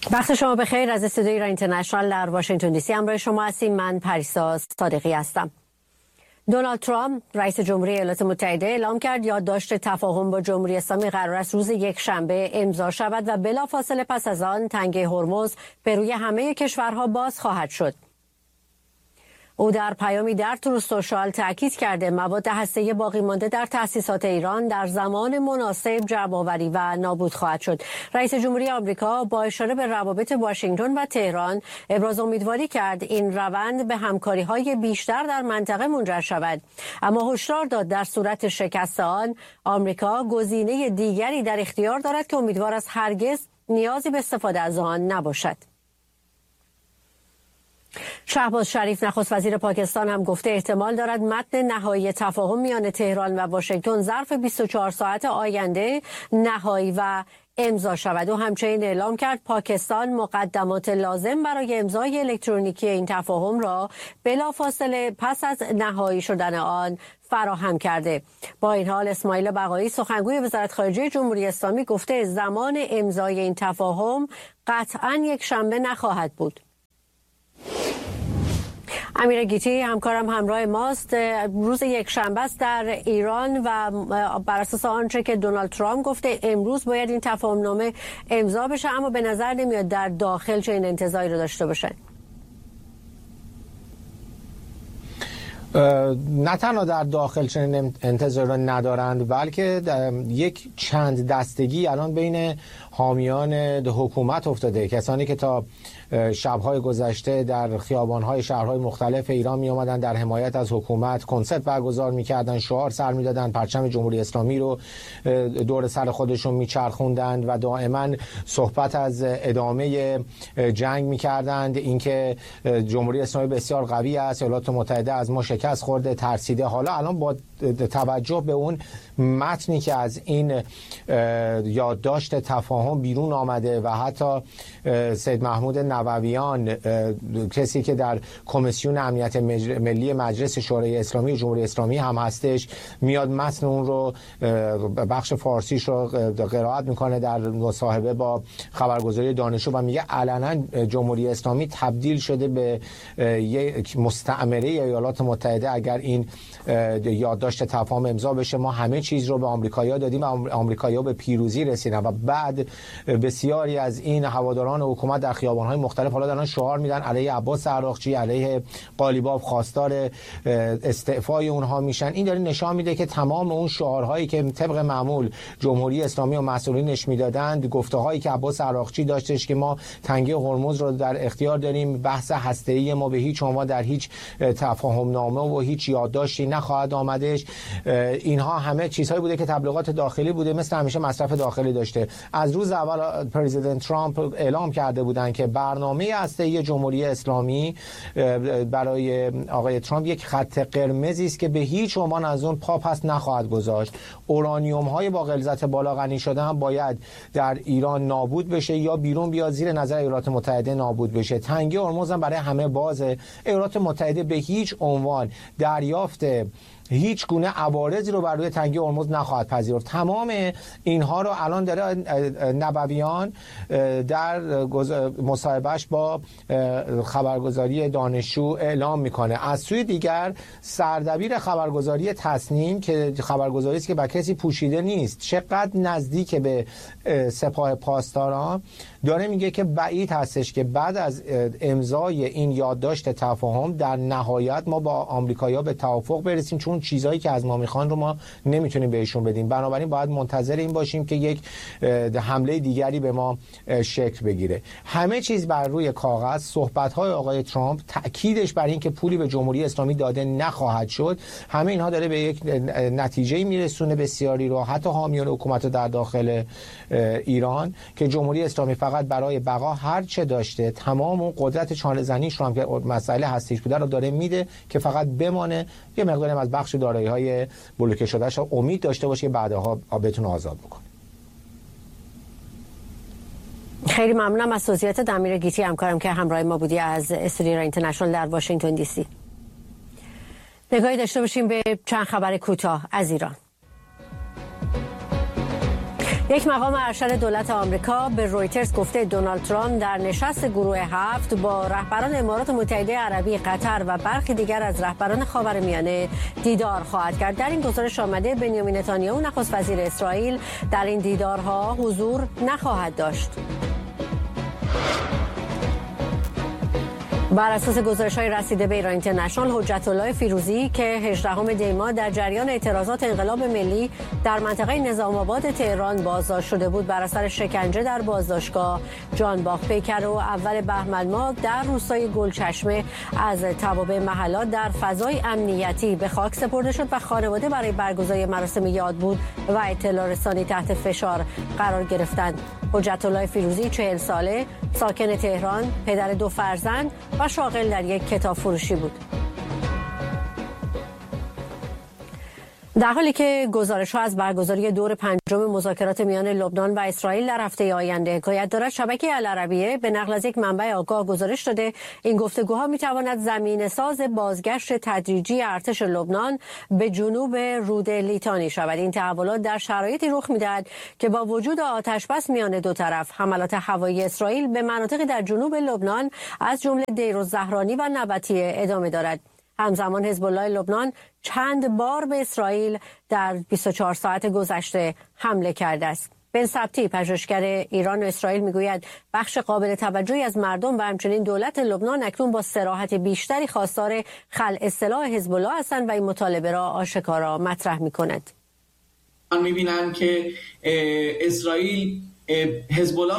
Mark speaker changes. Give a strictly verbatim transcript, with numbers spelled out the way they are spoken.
Speaker 1: وقت شما بخیر. از استودیوی ایران اینترنشنال در واشنگتن دی سی همراه شما هستیم. من پریسا صادقی هستم. دونالد ترامپ رئیس جمهوری ایالات متحده اعلام کرد یادداشت تفاهم با جمهوری اسلامی قرار است روز یک شنبه امضا شود و بلافاصله پس از آن تنگه هرمز به روی همه کشورها باز خواهد شد. او در پیامی در تروت سوشال تاکید کرده مواد هسته‌ای باقی مانده در تأسیسات ایران در زمان مناسب جمع‌آوری و نابود خواهد شد. رئیس جمهوری آمریکا با اشاره به روابط واشنگتن و تهران ابراز امیدواری کرد این روند به همکاری‌های بیشتر در منطقه منجر شود، اما هشدار داد در صورت شکست آن آمریکا گزینه دیگری در اختیار دارد که امیدوار است هرگز نیازی به استفاده از آن نباشد. شهباز شریف نخست وزیر پاکستان هم گفته احتمال دارد متن نهایی تفاهم میان تهران و واشنگتن ظرف بیست و چهار ساعت آینده نهایی و امضا شود. و همچنین اعلام کرد پاکستان مقدمات لازم برای امضای الکترونیکی این تفاهم را بلافاصله پس از نهایی شدن آن فراهم کرده. با این حال اسماعیل بقایی سخنگوی وزارت خارجه جمهوری اسلامی گفته زمان امضای این تفاهم قطعاً یک شنبه نخواهد بود. امیر گیتی همکارم همراه ماست. روز یک شنبه است در ایران و بر اساس آنچه که دونالد ترامپ گفته امروز باید این تفاهم نامه امضا بشه، اما به نظر نمیاد در داخل چه این انتظاری رو داشته باشن.
Speaker 2: نه تنها در داخل چنین انتظار را ندارند، بلکه یک چند دستگی الان بین حامیان حکومت افتاده. کسانی که تا شب‌های گذشته در خیابان‌های شهرهای مختلف ایران می آمدن در حمایت از حکومت کنسرت برگزار می‌کردند، شعار سر می‌دادند، پرچم جمهوری اسلامی رو دور سر خودشون می‌چرخوندند و دائما صحبت از ادامه جنگ می‌کردند، اینکه جمهوری اسلامی بسیار قوی است، ایالات متحده از ما شکست خورده، ترسیده. حالا الان با توجه به اون متنی که از این یادداشت تفاهم بیرون آمده و حتی سید محمود نوویان، کسی که در کمیسیون امنیت ملی مجلس شورای اسلامی جمهوری اسلامی هم هستش، میاد متن اون رو بخش فارسیش رو قرائت میکنه در مصاحبه با خبرگزاری دانشجو و میگه علنا جمهوری اسلامی تبدیل شده به یک مستعمره ایالات متحده. اگر این یادداشت تفاهم امضا بشه ما همه چیز رو به آمریکایی‌ها دادیم و آمریکایی‌ها به پیروزی رسیدن. و بعد بسیاری از این هواداران حکومت در خیابان‌های مختلف حالا دارن شعار میدن علیه عباس عراقچی، علیه قالیباف، خواستار استعفای اونها میشن. این داره نشان میده که تمام اون شعارهایی که طبق معمول جمهوری اسلامی و مسئولینش میدادند، گفته‌هایی که عباس عراقچی داشتش که ما تنگه هرمز رو در اختیار داریم، بحث هسته‌ای ما به هیچ عنوان در هیچ تفاهم نامه و هیچ یادداشتی نخواهد آمدش، اینها همه چیزهایی بوده که تبلیغات داخلی بوده، مثل همیشه مصرف داخلی داشته. از روز اول پرزیدنت ترامپ اعلام کرده بودند که برنامه هسته‌ای جمهوری اسلامی برای آقای ترامپ یک خط قرمزی است که به هیچ عنوان از اون پا پس نخواهد گذاشت. اورانیوم های با غلظت بالا غنی شده هم باید در ایران نابود بشه یا بیرون بیاد زیر نظر ایالات متحده نابود بشه. تنگه هرمز هم برای همه بازه. ایالات متحده به هیچ عنوان دریافت هیچ گونه عوارضی رو بر روی تنگه هرمز نخواهد پذیرفت. تمام اینها رو الان داره نبویان در مصاحبهش با خبرگزاری دانشجو اعلام میکنه. از سوی دیگر سردبیر خبرگزاری تصنیم که خبرگزاری است که با کسی پوشیده نیست، چقدر نزدیک به سپاه پاسداران، داره میگه که بعید هستش که بعد از امضای این یادداشت تفاهم در نهایت ما با آمریکایی‌ها به توافق برسیم، چون چیزایی که از ما میخوان رو ما نمیتونیم بهشون بدیم. بنابراین باید منتظر این باشیم که یک حمله دیگری به ما شکل بگیره. همه چیز بر روی کاغذ. صحبت‌های آقای ترامپ تأکیدش بر این که پولی به جمهوری اسلامی داده نخواهد شد، همه اینها داره به یک نتیجه میرسونه بسیاری رو، حتی حامیان حکومت در داخل ایران، که جمهوری اسلامی فقط برای بقا هر چه داشته، تمام اون قدرت چانه زنیش رو هم که مسئله هستیش بوده رو داره میده که فقط بمانه، یه مقداری از بخش دارایی‌های بلوکه شدهش امید داشته باشه که بعدها بتونه آزاد بکنه.
Speaker 1: خیلی ممنونم از توضیحات امیر گیتی همکارم که همراه ما بودی از استودیو اینترنشنال در واشنگتن دی سی. نگاهی داشته باشیم به چند خبر کوتاه از ایران. یک مقام ارشد دولت آمریکا به رویترز گفته دونالد ترامپ در نشست گروه هفت با رهبران امارات متحده عربی، قطر و برخی دیگر از رهبران خاورمیانه دیدار خواهد کرد. در این گزارش آمده بنیامین نتانیاهو نخست وزیر اسرائیل در این دیدارها حضور نخواهد داشت. بر اساس گزارش‌های رسیده به ایران اینترنشنال، حجت الله فیروزی که هجدهم دی ماه در جریان اعتراضات انقلاب ملی در منطقه نظام آباد تهران بازداشت شده بود، بر اثر شکنجه در بازداشتگاه جان باخت. پیکر و اول بهمن ماه در روستای گلچشمه از توابع محلات در فضای امنیتی به خاک سپرده شد و خانواده برای برگزاری مراسم یادبود و اطلاع رسانی تحت فشار قرار گرفتند. حجت الله فیروزی چهل ساله، ساکن تهران، پدر دو فرزند و شاغل در یک کتاب فروشی بود. در حالی که گزارش‌ها از برگزاری دور پنجم مذاکرات میان لبنان و اسرائیل در هفته آینده حکایت دارد، شبکه العربیه به نقل از یک منبع آگاه گزارش داده این گفتگوها می‌تواند زمینه‌ساز بازگشت تدریجی ارتش لبنان به جنوب رود لیتانی شود. این تحولات در شرایطی رخ می‌دهد که با وجود آتش‌بس میان دو طرف، حملات هوایی اسرائیل به مناطقی در جنوب لبنان از جمله دیرالزهرانی و نبطیه ادامه دارد. همزمان حزب الله لبنان چند بار به اسرائیل در بیست و چهار ساعت گذشته حمله کرده است. بن سبتی، پژوهشگر ایران و اسرائیل، میگوید بخش قابل توجهی از مردم و همچنین دولت لبنان اکنون با صراحت بیشتری خواستار خلع سلاح حزب الله هستند و این مطالبه را آشکارا مطرح می‌کند.
Speaker 3: من می‌بینم که اسرائیل حزب الله